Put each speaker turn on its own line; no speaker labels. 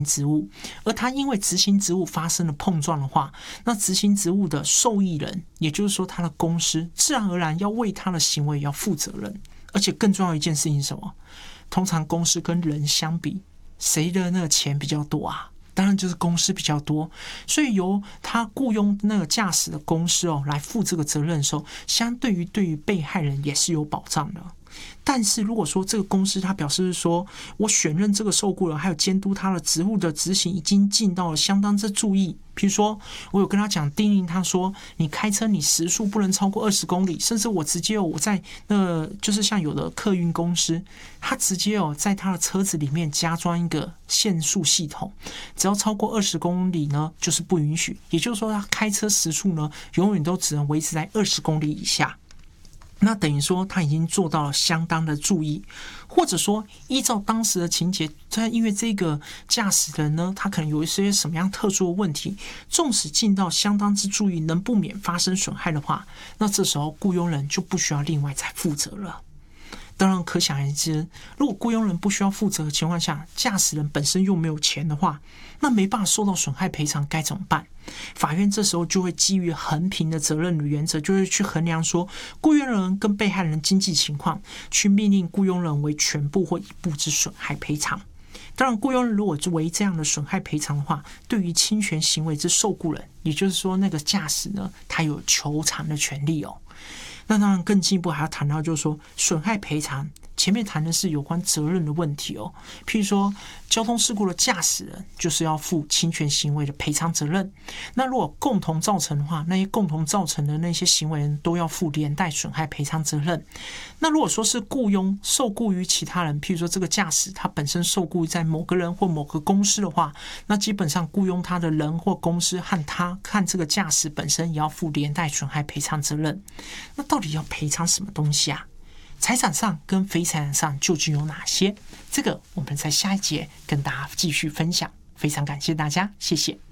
职务，而他因为执行职务发生了碰撞的话，那执行职务的受益人，也就是说他的公司，自然而然要为他的行为要负责任。而且更重要一件事情是什么？通常公司跟人相比，谁的那个钱比较多啊？当然就是公司比较多，所以由他雇佣那个驾驶的公司来负这个责任的时候，相对于对于被害人也是有保障的。但是如果说这个公司他表示说，我选任这个受雇人还有监督他的职务的执行已经尽到了相当之注意，比如说我有跟他讲叮咛他说，你开车你时速不能超过20公里，甚至我直接我在就是像有的客运公司，他直接在他的车子里面加装一个限速系统，只要超过20公里呢就是不允许，也就是说他开车时速呢永远都只能维持在20公里以下。那等于说他已经做到了相当的注意，或者说依照当时的情节，因为这个驾驶人呢，他可能有一些什么样特殊的问题，纵使尽到相当之注意，能不免发生损害的话，那这时候雇佣人就不需要另外再负责了。当然可想而知，如果雇佣人不需要负责的情况下，驾驶人本身又没有钱的话，那没办法受到损害赔偿该怎么办？法院这时候就会基于衡平的责任的原则，就会去衡量说雇佣人跟被害人经济情况，去命令雇佣人为全部或一部之损害赔偿。当然雇佣人如果为这样的损害赔偿的话，对于侵权行为之受雇人，也就是说那个驾驶呢，他有求偿的权利那当然更进一步还要谈到就是说损害赔偿，前面谈的是有关责任的问题譬如说交通事故的驾驶人就是要负侵权行为的赔偿责任，那如果共同造成的话，那些共同造成的那些行为人都要负连带损害赔偿责任。那如果说是雇佣受雇于其他人，譬如说这个驾驶他本身受雇在某个人或某个公司的话，那基本上雇佣他的人或公司和这个驾驶本身也要负连带损害赔偿责任。那到底要赔偿什么东西啊？财产上跟非财产上究竟有哪些？这个我们在下一节跟大家继续分享。非常感谢大家，谢谢。